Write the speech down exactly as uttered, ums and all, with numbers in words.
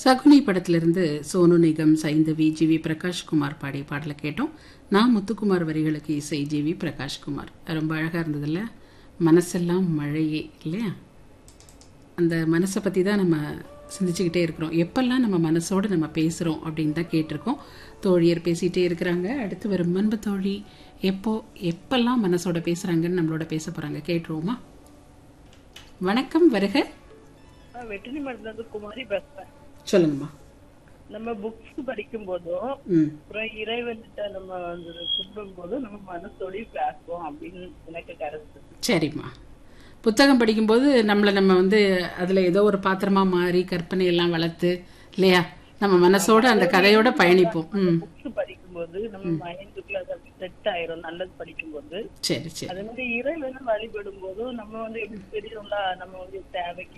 சகுனி படத்திலிருந்து Sonu Nigam, Saindhavi, G we Prakash Kumar பாடிய பாடலை கேட்டோம். நான் முத்துக்குமார் வரிகளுக்கு இசை ஜி வி பிரகாஷ்குமார். ரொம்ப அழகாக இருந்ததில்ல? மனசெல்லாம் மழையே இல்லையா? அந்த மனசை பற்றி தான் நம்ம சிந்திச்சுக்கிட்டே இருக்கிறோம். எப்பெல்லாம் நம்ம மனசோடு நம்ம பேசுகிறோம் அப்படின்னு தான் கேட்டிருக்கோம். தோழியர் பேசிகிட்டே இருக்கிறாங்க. அடுத்து வரும் அன்பு தோழி எப்போ எப்பெல்லாம் மனசோட பேசுகிறாங்கன்னு நம்மளோட பேச போகிறாங்க. கேட்டுருவோமா? வணக்கம், வருக. வெற்றினி மருந்தது குமாரி பேசுறேன். சொல்லுங்கம்மா. நம்ம புக்ஸ் படிக்கும் போதும் ம் அப்புறம் இறைவன்கிட்ட நம்ம வந்து கும்பிடும் போதும் நம்ம மனசோடய பேசுவோம் அப்படின்னு எனக்கு கருத்து. சரிம்மா. புத்தகம் படிக்கும்போது நம்மளை நம்ம வந்து அதில் ஏதோ ஒரு பாத்திரமா மாறி கற்பனையெல்லாம் வளர்த்து இல்லையா நம்ம மனசோட அந்த கதையோட பயணிப்போம். ம் புக்ஸ் படிக்கும்போது நம்ம மைண்டுக்குள்ள செட் ஆயிரும் நல்லது படிக்கும்போது. சரி சரி. அதே மாதிரி இறைவனை வழிபடும் போதும் நம்ம வந்து எப்படி தெரியும்ல, நம்ம வந்து தேவைக்கு